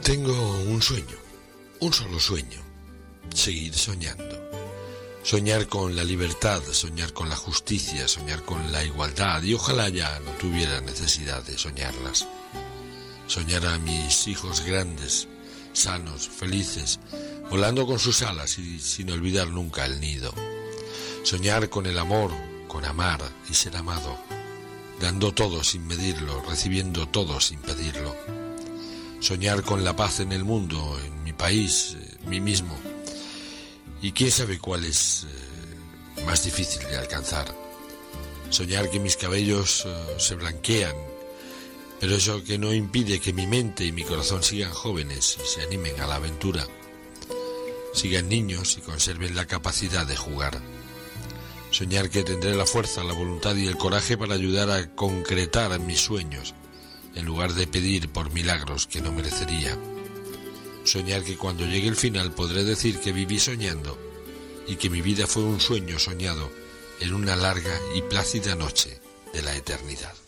Tengo un sueño, un solo sueño, seguir soñando. Soñar con la libertad, soñar con la justicia, soñar con la igualdad, y ojalá ya no tuviera necesidad de soñarlas. Soñar a mis hijos grandes, sanos, felices, volando con sus alas y sin olvidar nunca el nido. Soñar con el amor, con amar y ser amado, dando todo sin medirlo, recibiendo todo sin pedirlo. Soñar con la paz en el mundo, en mi país, en mí mismo. Y quién sabe cuál es más difícil de alcanzar. Soñar que mis cabellos se blanquean, pero eso que no impide que mi mente y mi corazón sigan jóvenes y se animen a la aventura. Sigan niños y conserven la capacidad de jugar. Soñar que tendré la fuerza, la voluntad y el coraje para ayudar a concretar mis sueños, en lugar de pedir por milagros que no merecería. Soñar que cuando llegue el final podré decir que viví soñando y que mi vida fue un sueño soñado en una larga y plácida noche de la eternidad.